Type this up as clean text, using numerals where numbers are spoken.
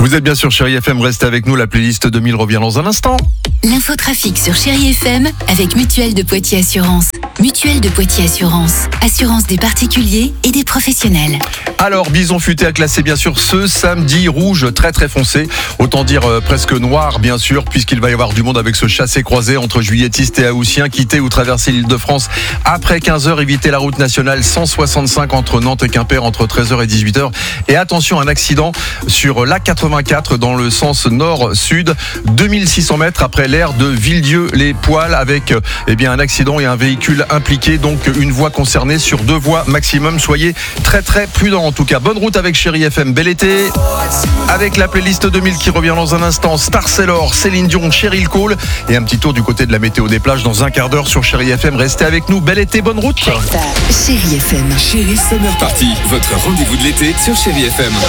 Vous êtes bien sûr Chérie FM, restez avec nous, la playlist 2000 revient dans un instant. L'infotrafic sur Chérie FM avec Mutuelle de Poitiers Assurance. Mutuelle de Poitiers Assurance. Assurance des particuliers et des professionnels. Alors, Bison Futé a classé bien sûr ce samedi rouge très très foncé. Autant dire presque noir bien sûr, puisqu'il va y avoir du monde avec ce chassé-croisé entre juilletistes et haussiens. Quitter ou traverser l'île de France après 15h, éviter la route nationale 165 entre Nantes et Quimper entre 13h et 18h. Et attention, un accident sur l'A84 dans le sens nord-sud, 2600 mètres après l'aire de Villedieu-les-Poils avec un accident et un véhicule impliqué, donc une voie concernée sur 2 voies maximum. Soyez très très prudents en tout cas. Bonne route avec Chérie FM, bel été avec la playlist 2000 qui revient dans un instant. Star Sailor, Céline Dion, Cheryl Cole et un petit tour du côté de la météo des plages dans un quart d'heure sur Chérie FM. Restez avec nous, bel été, bonne route. Chérie FM. Chérie Summer Party, votre rendez-vous de l'été sur Chérie FM.